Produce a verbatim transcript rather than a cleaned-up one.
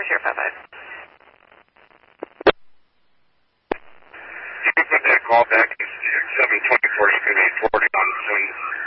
zero five five. You can put that call back to seven twenty-four, spin eight forty on Zoom.